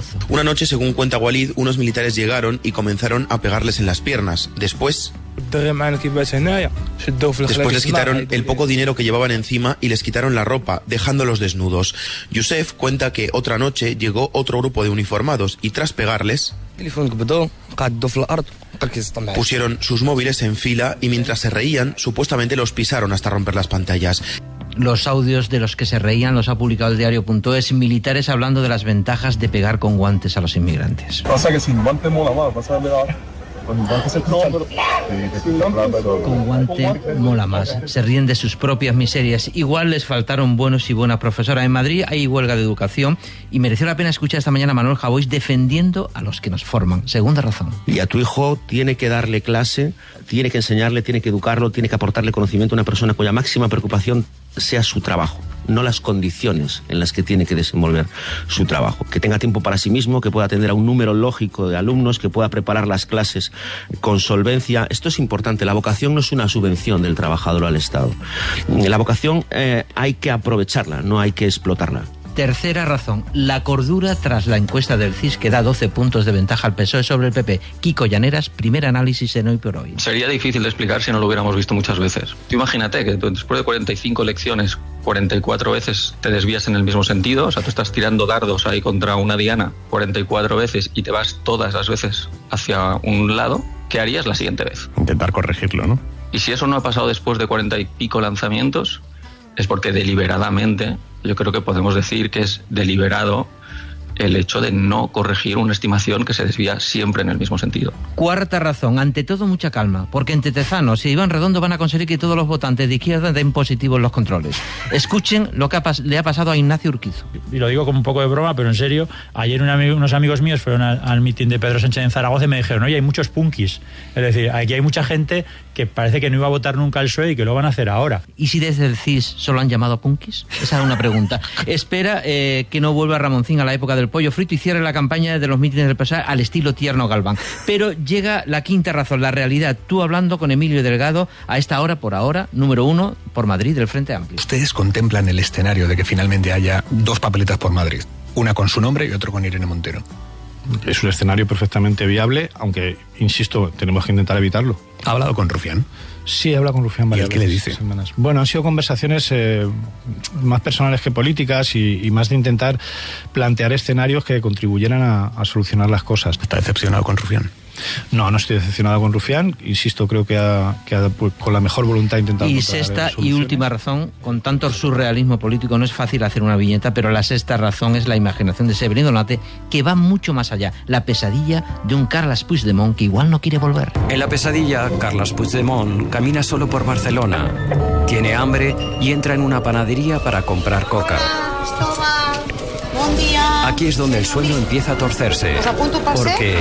pozo. Una noche, según cuenta Walid, unos militares llegaron y comenzaron a pegarles en las piernas. Después les quitaron el poco dinero que llevaban encima y les quitaron la ropa, dejándolos desnudos. Youssef cuenta que otra noche llegó otro grupo de uniformados y tras pegarles pusieron sus móviles en fila y mientras se reían, supuestamente los pisaron hasta romper las pantallas. Los audios de los que se reían los ha publicado el diario.es, militares hablando de las ventajas de pegar con guantes a los inmigrantes. Pasa que sin guante mola más, pasa de la... Con guante mola más. Se ríen de sus propias miserias. Igual les faltaron buenos y buenas profesoras. En Madrid hay huelga de educación y mereció la pena escuchar esta mañana a Manuel Javois defendiendo a los que nos forman. Segunda razón. Y a tu hijo tiene que darle clase, tiene que enseñarle, tiene que educarlo, tiene que aportarle conocimiento a una persona cuya máxima preocupación sea su trabajo, no las condiciones en las que tiene que desenvolver su trabajo. Que tenga tiempo para sí mismo, que pueda atender a un número lógico de alumnos, que pueda preparar las clases con solvencia. Esto es importante. La vocación no es una subvención del trabajador al Estado. La vocación hay que aprovecharla, no hay que explotarla. Tercera razón, la cordura tras la encuesta del CIS que da 12 puntos de ventaja al PSOE sobre el PP. Kiko Llaneras, primer análisis en Hoy por Hoy. Sería difícil de explicar si no lo hubiéramos visto muchas veces. Tú imagínate que después de 45 elecciones, 44 veces te desvías en el mismo sentido, o sea, tú estás tirando dardos ahí contra una diana 44 veces y te vas todas las veces hacia un lado, ¿qué harías la siguiente vez? Intentar corregirlo, ¿no? Y si eso no ha pasado después de 40 y pico lanzamientos, es porque deliberadamente, yo creo que podemos decir que es deliberado el hecho de no corregir una estimación que se desvía siempre en el mismo sentido. Cuarta razón, ante todo mucha calma, porque entre Tezanos y Iván Redondo van a conseguir que todos los votantes de izquierda den positivo en los controles. Escuchen lo que le ha pasado a Ignacio Urquizo. Y lo digo como un poco de broma, pero en serio, ayer unos amigos míos fueron al mitin de Pedro Sánchez en Zaragoza y me dijeron, oye, hay muchos punkis. Es decir, aquí hay mucha gente que parece que no iba a votar nunca al PSOE y que lo van a hacer ahora. ¿Y si desde el CIS solo han llamado punkis? Esa es una pregunta. Espera que no vuelva Ramoncín a la época del pollo frito y cierre la campaña de los mítines del PSOE al estilo Tierno Galván. Pero llega la quinta razón, la realidad. Tú hablando con Emilio Delgado a esta hora, por ahora, número 1 por Madrid del Frente Amplio. Ustedes contemplan el escenario de que finalmente haya dos papeletas por Madrid, una con su nombre y otra con Irene Montero. Es un escenario perfectamente viable, aunque, insisto, tenemos que intentar evitarlo. ¿Ha hablado con Rufián? Sí, he hablado con Rufián varias veces. ¿Y qué le dice? Semanas. Bueno, han sido conversaciones más personales que políticas y más de intentar plantear escenarios que contribuyeran a solucionar las cosas. ¿Está decepcionado con Rufián? No estoy decepcionado con Rufián. Insisto, creo que pues, con la mejor voluntad intentado. Y sexta y última razón, con tanto surrealismo político no es fácil hacer una viñeta, pero la sexta razón es la imaginación de Severino Donate, que va mucho más allá. La pesadilla de un Carles Puigdemont que igual no quiere volver. En la pesadilla, Carles Puigdemont camina solo por Barcelona. Tiene hambre y entra en una panadería para comprar coca. Buen día. Aquí es donde el sueño empieza a torcerse. ¿Os apunto un pase? Porque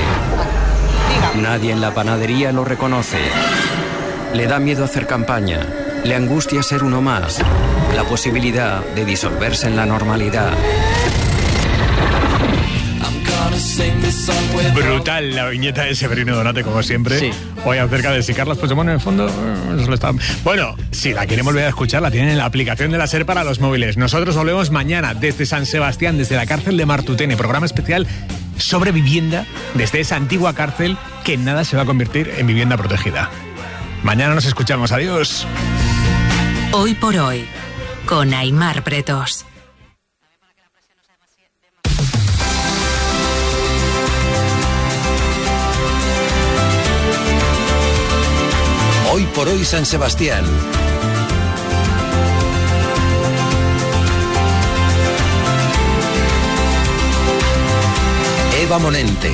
nadie en la panadería lo reconoce. Le da miedo hacer campaña. Le angustia ser uno más. La posibilidad de disolverse en la normalidad. Brutal la viñeta de Severino Donate, como siempre. Sí. Hoy acerca de si Carles Puigdemont en el fondo solo está... Bueno, si la quieren volver a escuchar, la tienen en la aplicación de la SER para los móviles. Nosotros volvemos mañana desde San Sebastián, desde la cárcel de Martutene. Programa especial sobre vivienda desde esa antigua cárcel que en nada se va a convertir en vivienda protegida. Mañana nos escuchamos. Adiós. Hoy por Hoy, con Aimar Bretos. Hoy por Hoy San Sebastián. Eva Monente.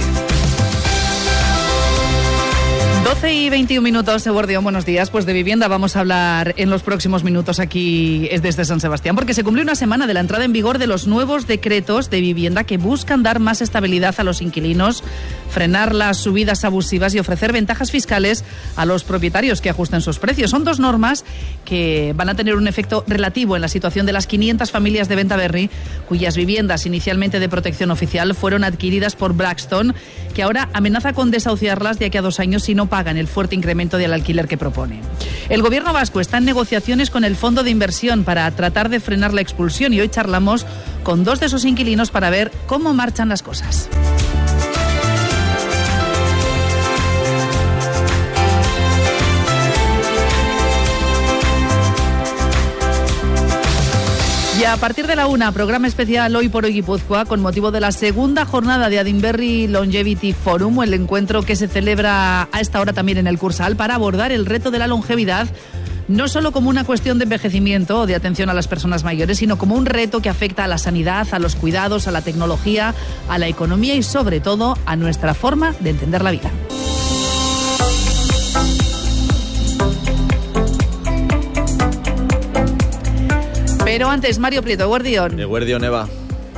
12 y 21 minutos, Eguardión, buenos días. Pues de vivienda vamos a hablar en los próximos minutos aquí desde San Sebastián, porque se cumplió una semana de la entrada en vigor de los nuevos decretos de vivienda que buscan dar más estabilidad a los inquilinos, frenar las subidas abusivas y ofrecer ventajas fiscales a los propietarios que ajusten sus precios. Son dos normas que van a tener un efecto relativo en la situación de las 500 familias de Bentaberri, cuyas viviendas inicialmente de protección oficial fueron adquiridas por Blackstone, que ahora amenaza con desahuciarlas de aquí a 2 años si no pagan pagan el fuerte incremento del alquiler que propone. El gobierno vasco está en negociaciones con el fondo de inversión para tratar de frenar la expulsión y hoy charlamos con 2 de esos inquilinos para ver cómo marchan las cosas. Y a partir de la 1, programa especial Hoy por Hoy Guipúzcoa, con motivo de la segunda jornada de Adinberri Longevity Forum, el encuentro que se celebra a esta hora también en el Cursal para abordar el reto de la longevidad, no solo como una cuestión de envejecimiento o de atención a las personas mayores, sino como un reto que afecta a la sanidad, a los cuidados, a la tecnología, a la economía y sobre todo a nuestra forma de entender la vida. Pero antes, Mario Prieto, Eguerdión. Eguerdión, Eva.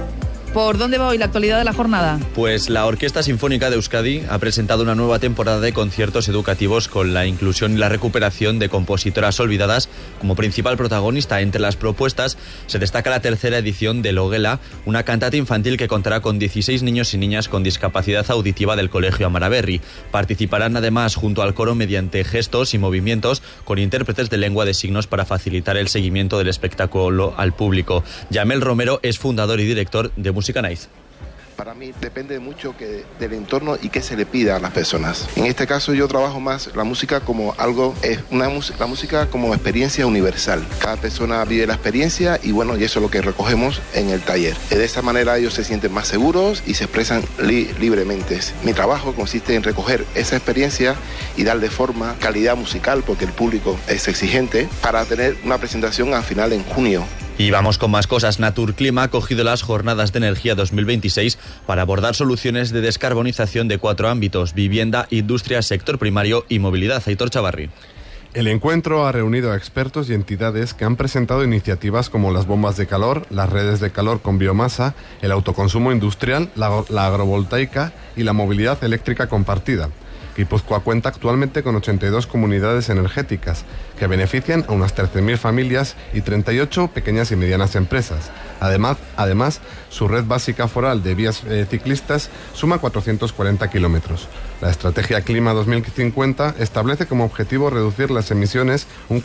¿Por dónde va hoy la actualidad de la jornada? Pues la Orquesta Sinfónica de Euskadi ha presentado una nueva temporada de conciertos educativos con la inclusión y la recuperación de compositoras olvidadas como principal protagonista. Entre las propuestas se destaca la tercera edición de Logela, una cantata infantil que contará con 16 niños y niñas con discapacidad auditiva del Colegio Amaraberri. Participarán además junto al coro mediante gestos y movimientos con intérpretes de lengua de signos para facilitar el seguimiento del espectáculo al público. Yamel Romero es fundador y director de Música Nice. Para mí depende mucho del entorno y qué se le pida a las personas. En este caso yo trabajo más la música como algo, la música como experiencia universal. Cada persona vive la experiencia y bueno, y eso es lo que recogemos en el taller. De esa manera ellos se sienten más seguros y se expresan libremente. Mi trabajo consiste en recoger esa experiencia y darle forma, calidad musical, porque el público es exigente, para tener una presentación al final en junio. Y vamos con más cosas. Naturclima ha cogido las Jornadas de Energía 2026 para abordar soluciones de descarbonización de 4 ámbitos: vivienda, industria, sector primario y movilidad. Aitor Chavarri. El encuentro ha reunido a expertos y entidades que han presentado iniciativas como las bombas de calor, las redes de calor con biomasa, el autoconsumo industrial, la agrovoltaica y la movilidad eléctrica compartida. Guipúzcoa cuenta actualmente con 82 comunidades energéticas que benefician a unas 13.000 familias y 38 pequeñas y medianas empresas. Además, su red básica foral de vías ciclistas suma 440 kilómetros. La Estrategia Clima 2050 establece como objetivo reducir las emisiones un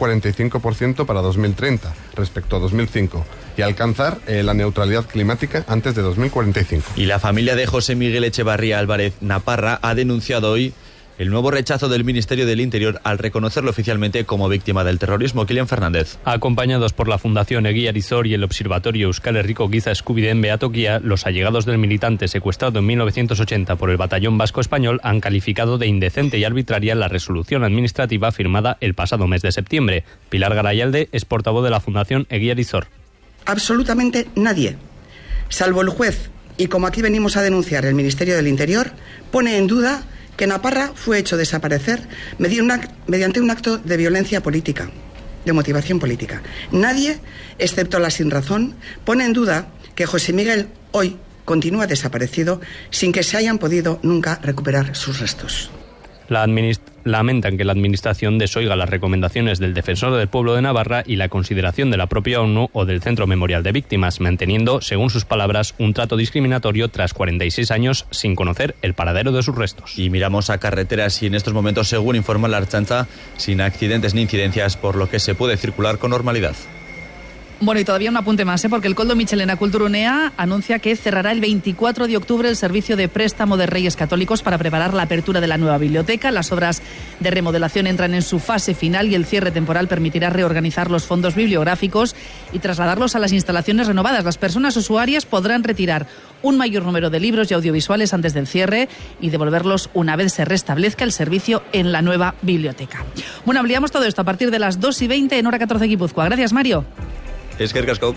45% para 2030 respecto a 2005 y alcanzar la neutralidad climática antes de 2045. Y la familia de José Miguel Echevarría Álvarez Naparra ha denunciado hoy el nuevo rechazo del Ministerio del Interior al reconocerlo oficialmente como víctima del terrorismo. Kilian Fernández. Acompañados por la Fundación Eguía Arizor y el Observatorio Euskal Herriko Giza Eskubideen Behatokia, los allegados del militante secuestrado en 1980 por el Batallón Vasco Español han calificado de indecente y arbitraria la resolución administrativa firmada el pasado mes de septiembre. Pilar Garayalde es portavoz de la Fundación Eguía Arizor. Absolutamente nadie, salvo el juez, y como aquí venimos a denunciar el Ministerio del Interior, pone en duda que Naparra fue hecho desaparecer mediante un acto de violencia política, de motivación política. Nadie, excepto la sinrazón, pone en duda que José Miguel hoy continúa desaparecido sin que se hayan podido nunca recuperar sus restos. Lamentan que la Administración desoiga las recomendaciones del Defensor del Pueblo de Navarra y la consideración de la propia ONU o del Centro Memorial de Víctimas, manteniendo, según sus palabras, un trato discriminatorio tras 46 años sin conocer el paradero de sus restos. Y miramos a carreteras y en estos momentos, según informa la Ertzaintza, sin accidentes ni incidencias, por lo que se puede circular con normalidad. Bueno, y todavía un apunte más, porque el Koldo Michelena Kulturunea anuncia que cerrará el 24 de octubre el servicio de préstamo de Reyes Católicos para preparar la apertura de la nueva biblioteca. Las obras de remodelación entran en su fase final y el cierre temporal permitirá reorganizar los fondos bibliográficos y trasladarlos a las instalaciones renovadas. Las personas usuarias podrán retirar un mayor número de libros y audiovisuales antes del cierre y devolverlos una vez se restablezca el servicio en la nueva biblioteca. Bueno, ampliamos todo esto a partir de las 2:20 en Hora 14 Guipúzcoa. Gracias, Mario. Eskerrik asko.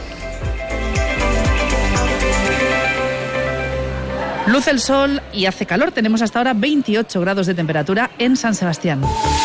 Luce el sol y hace calor. Tenemos hasta ahora 28 grados de temperatura en San Sebastián.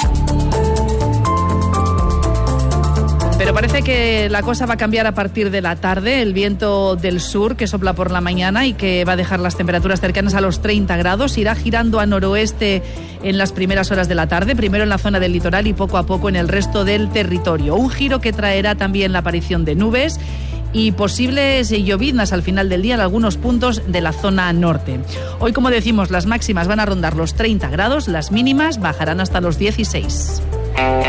Pero parece que la cosa va a cambiar a partir de la tarde. El viento del sur que sopla por la mañana y que va a dejar las temperaturas cercanas a los 30 grados irá girando a noroeste en las primeras horas de la tarde, primero en la zona del litoral y poco a poco en el resto del territorio. Un giro que traerá también la aparición de nubes y posibles lloviznas al final del día en algunos puntos de la zona norte. Hoy, como decimos, las máximas van a rondar los 30 grados, las mínimas bajarán hasta los 16.